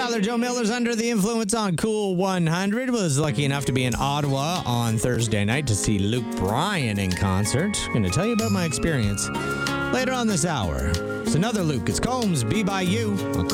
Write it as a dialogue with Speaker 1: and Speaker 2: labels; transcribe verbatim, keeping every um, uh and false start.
Speaker 1: Tyler Joe Miller's Under the Influence on Cool one hundred. Was lucky enough to be in Ottawa on Thursday night to see Luke Bryan in concert. Going to tell you about my experience later on this hour. It's another Luke. It's Combs, Be By You.